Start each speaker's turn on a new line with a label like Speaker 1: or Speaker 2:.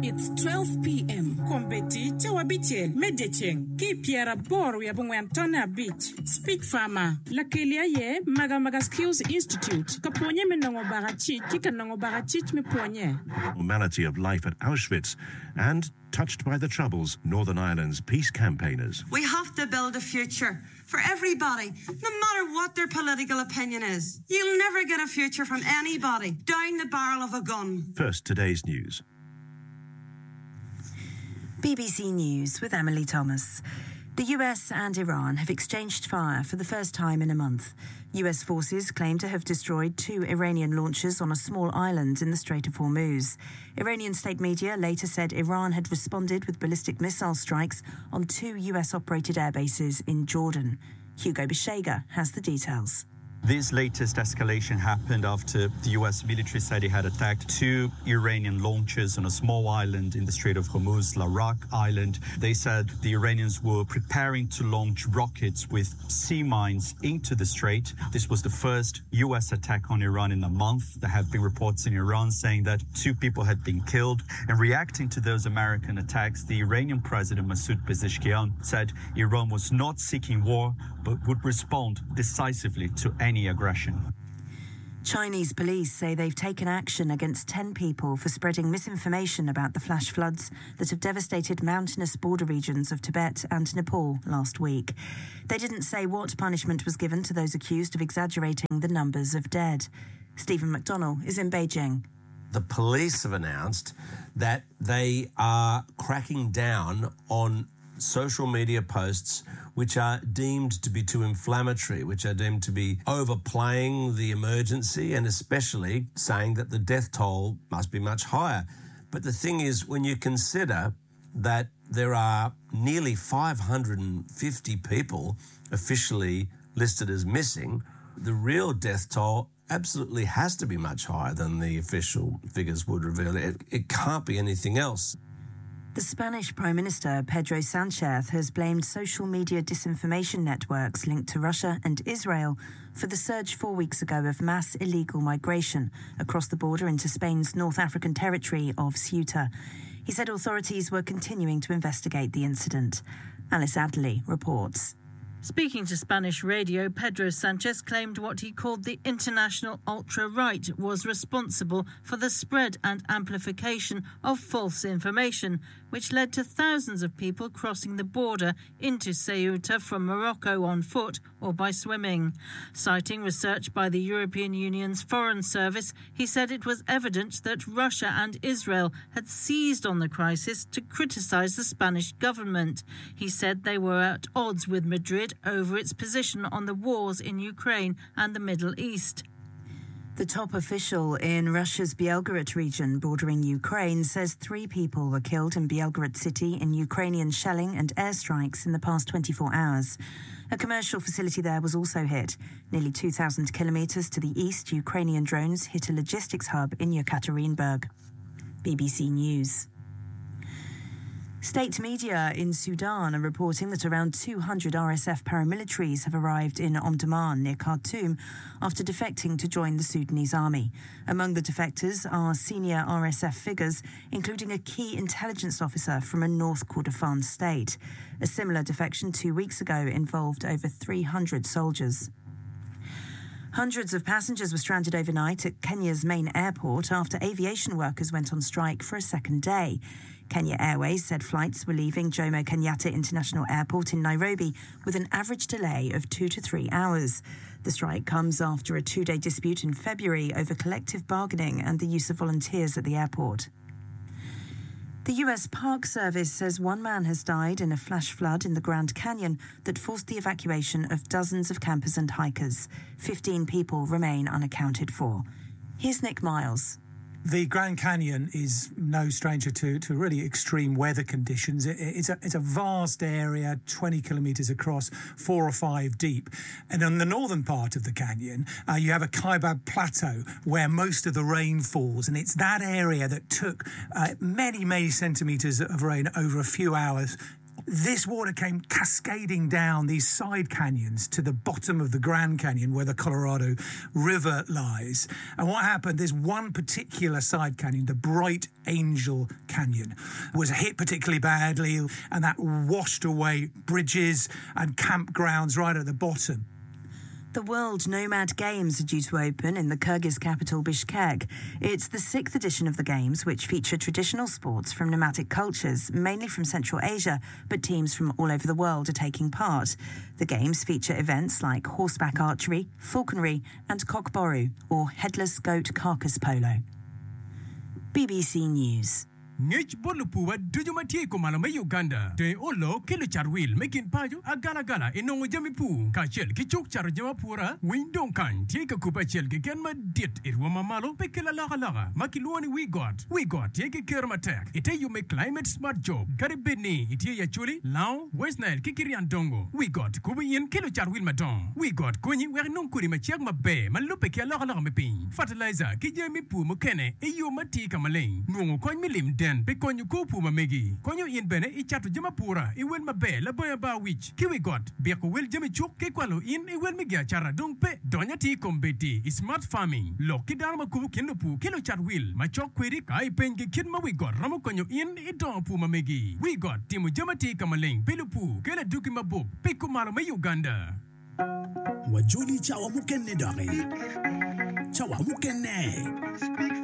Speaker 1: It's 12 p.m. Kombeti Chawabichel Medecheng Ki Piera Bor ya Bungwantona Beach Speak Farmer Lakelia ye Maga Skills Institute Kaponye Menongo Barachit Kikanongo Barachit Meponye.
Speaker 2: Normality of life at Auschwitz and touched by the Troubles, Northern Ireland's peace campaigners.
Speaker 3: We have to build a future for everybody, no matter what their political opinion is. You'll never get a future from anybody down the barrel of a gun.
Speaker 2: First, today's news.
Speaker 4: BBC News with Emily Thomas. The US and Iran have exchanged fire for the first time in a month. US forces claim to have destroyed 2 Iranian launchers on a small island in the Strait of Hormuz. Iranian state media later said Iran had responded with ballistic missile strikes on 2 US-operated airbases in Jordan. Hugo Bishega has the details.
Speaker 5: This latest escalation happened after the US military said it had attacked 2 Iranian launchers on a small island in the Strait of Hormuz, Larak Island. They said the Iranians were preparing to launch rockets with sea mines into the strait. This was the first US attack on Iran in a month. There have been reports in Iran saying that 2 people had been killed. And reacting to those American attacks, the Iranian president Masoud Pezeshkian said Iran was not seeking war, but would respond decisively to any aggression.
Speaker 4: Chinese police say they've taken action against 10 people for spreading misinformation about the flash floods that have devastated mountainous border regions of Tibet and Nepal last week. They didn't say what punishment was given to those accused of exaggerating the numbers of dead. Stephen McDonnell is in Beijing.
Speaker 6: The police have announced that they are cracking down on social media posts which are deemed to be too inflammatory, which are deemed to be overplaying the emergency and especially saying that the death toll must be much higher. But the thing is, when you consider that there are nearly 550 people officially listed as missing, the real death toll absolutely has to be much higher than the official figures would reveal. It can't be anything else.
Speaker 4: The Spanish Prime Minister, Pedro Sánchez, has blamed social media disinformation networks linked to Russia and Israel for the surge 4 weeks ago of mass illegal migration across the border into Spain's North African territory of Ceuta. He said authorities were continuing to investigate the incident. Alice Adley reports.
Speaker 7: Speaking to Spanish radio, Pedro Sánchez claimed what he called the international ultra-right was responsible for the spread and amplification of false information, which led to thousands of people crossing the border into Ceuta from Morocco on foot or by swimming. Citing research by the European Union's Foreign Service, he said it was evident that Russia and Israel had seized on the crisis to criticise the Spanish government. He said they were at odds with Madrid over its position on the wars in Ukraine and the Middle East.
Speaker 4: The top official in Russia's Belgorod region bordering Ukraine says 3 people were killed in Belgorod city in Ukrainian shelling and airstrikes in the past 24 hours. A commercial facility there was also hit. Nearly 2,000 kilometres to the east, Ukrainian drones hit a logistics hub in Yekaterinburg. BBC News. State media in Sudan are reporting that around 200 RSF paramilitaries have arrived in Omdurman near Khartoum after defecting to join the Sudanese army. Among the defectors are senior RSF figures, including a key intelligence officer from a North Kordofan state. A similar defection 2 weeks ago involved over 300 soldiers. Hundreds of passengers were stranded overnight at Kenya's main airport after aviation workers went on strike for a second day. Kenya Airways said flights were leaving Jomo Kenyatta International Airport in Nairobi with an average delay of 2 to 3 hours. The strike comes after a 2-day dispute in February over collective bargaining and the use of volunteers at the airport. The US Park Service says 1 man has died in a flash flood in the Grand Canyon that forced the evacuation of dozens of campers and hikers. 15 people remain unaccounted for. Here's Nick Miles.
Speaker 8: The Grand Canyon is no stranger to really extreme weather conditions. It's a vast area, 20 kilometres across, 4 or 5 deep. And on the northern part of the canyon, you have a Kaibab Plateau where most of the rain falls. And it's that area that took many centimetres of rain over a few hours This water came cascading down these side canyons to the bottom of the Grand Canyon where the Colorado River lies. And what happened, there's one particular side canyon, the Bright Angel Canyon, was hit particularly badly, and that washed away bridges and campgrounds right at the bottom.
Speaker 4: The World Nomad Games are due to open in the Kyrgyz capital Bishkek. It's the 6th edition of the Games, which feature traditional sports from nomadic cultures, mainly from Central Asia, but teams from all over the world are taking part. The Games feature events like horseback archery, falconry and cockboru, or headless goat carcass polo. BBC News.
Speaker 9: Ngech bolupuwa dujumati ko malama Uganda de olo kilo charwil making pajo agala gala inongo jamipu ka chel ki chuk char jama pura windon kan tika kupa chel ke genma dit irwa mamalo pekela laga makiluani we got take care matek ite you make climate smart job karibeni ite ya chuli lao West Nile kikirian dongo we got kubi yin kilo charwil madon we got kunyi we non kuri machiak mabe malupe ke laga mepin fertilizer ki jamipu mukene iyo matika maleng nungo koin milim den pe konyu kupu mamegi konyu in bene I chatu jama pura I wel mabe la boya ba wich ki we got be ko wel jame chuk ke kwalo in I wel mega chara dong pe donya ti kombeti smart farming lo ki dar ma kubu kendo pu kilo chat wil ma chok kweri kai penge kin ma we got ramo konyu in I don pu mamegi we got timu jama ti kamaleng pelu pu kele duki mabub pe kumaro ma Uganda
Speaker 10: wajuli chawa mukenne dare chawa mukenne